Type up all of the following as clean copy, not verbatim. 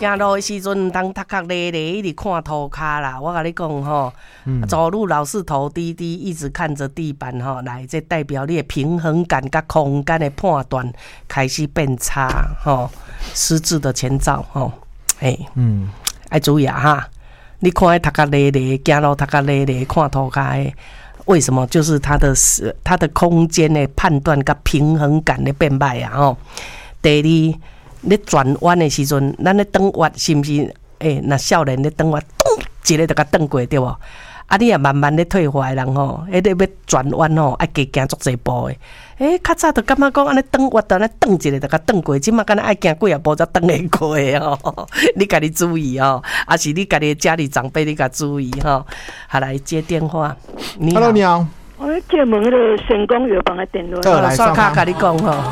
行路的时阵，唔通头壳咧咧一直看涂骹啦。我甲你讲吼，走路老是头低低，一直看着地板吼，来，这代表你的平衡感甲空间的判断开始变差吼，失智的前兆吼。要注意啊哈！你看迄头壳咧咧，行路头壳咧咧，看涂骹的。为什么？就是他的空间的判断跟平衡感的变歹啊！吼，第二，你转弯的时阵，咱咧转弯是不是？那少年咧转弯，咚，一个就甲转过对无？啊，你也慢慢咧退化的人吼，迄个要转弯吼，爱加行足侪步的。较早就感觉讲安尼转弯，安尼转一个就甲转过，即马敢若爱行几啊步才转会过的吼。你家己注意哦，还是你家己家里长辈你甲注意吼。好，来接电话。你好 ，Hello， 你好。 我借问迄个成功药房的电话。 来刷卡甲你讲吼。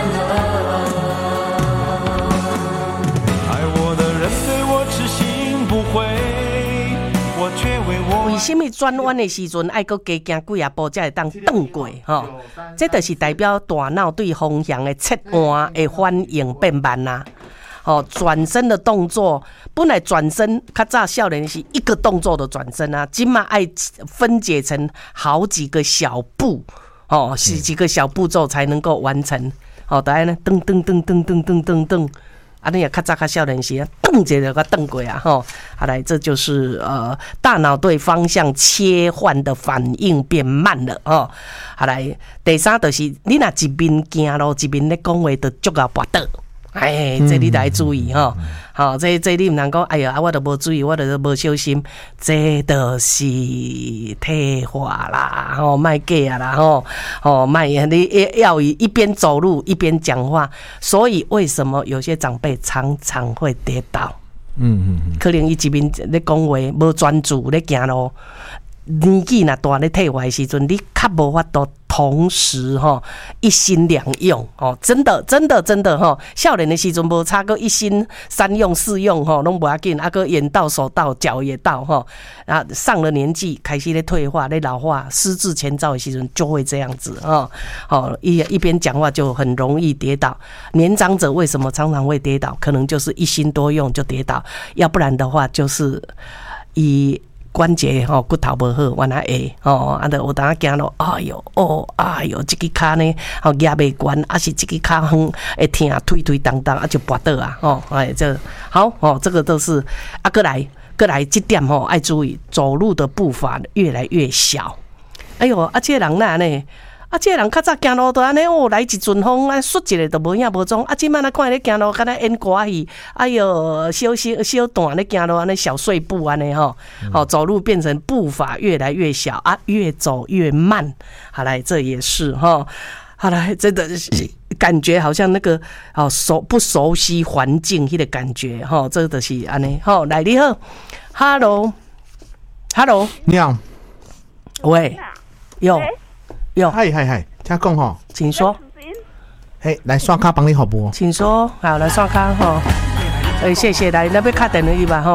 为什么转弯的时阵爱搁加行几啊步才会当转过吼？这就是代表大脑对方向的切换的反应变慢啦。转身的动作本来转身较早少年是一个动作的转身啊，今嘛爱分解成好几个小步是几个小步骤才能够完成。大家呢，噔噔噔噔噔噔噔噔。你也较早较少年时，蹬一下就蹬过啊吼。好来，这就是大脑对方向切换的反应变慢了哦。好来，第三就是你若一边行路一边咧讲话，就足够跋倒。这你得注意吼。好，这你唔通讲，哎呀，我都无注意，我都无小心，这就是退化啦，莫假啦，莫你要一边走路一边讲话，所以为什么有些长辈常常会跌倒？可能伊一面咧讲话，无专注咧行路。年纪若大咧退化的时阵，你较无法度同时一心两用真的少年的时阵无差个一心三用四用拢无要紧，个眼到手到脚也到啊，上了年纪开始咧退化咧老化失智前兆的时阵就会这样子一边讲话就很容易跌倒。年长者为什么常常会跌倒？可能就是一心多用就跌倒，要不然的话就是以关节骨头无好，往那下有当行路，哎呦，这个脚呢压袂悬，还是这个脚很会疼，推推当当就跋倒啊这好这个都是过来这点爱注意，走路的步伐越来越小。哎呦，这个人哪呢？这个人较早行路都安尼来一阵风，唰一个都无影无踪。即摆看咧行路，敢若演歌戏，哎哟，小段咧行路安尼小碎步安尼走路变成步伐越来越小越走越慢。好来，这也是好来，真的感觉好像那个不熟悉环境迄个感觉这就是安尼来，你好 ，Hello， 你好， 喂， 嗨，请讲吼， 请说。 来刷卡帮你好不？ 请说，好来刷卡谢谢，来那边卡电话去吧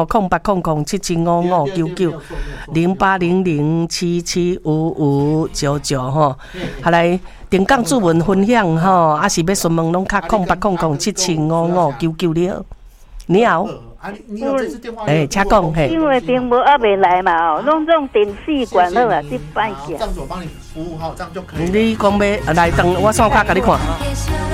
，0800775599 0800775599好来，电讲注文分享还是要询问拢卡0800775599你好，你好。 你有这次电话？ 请讲因为电无还没来嘛弄这种电视管好啊，去拜一下。 这样子我帮你服务好，这样就可以。 你讲要来等我刷卡给你看。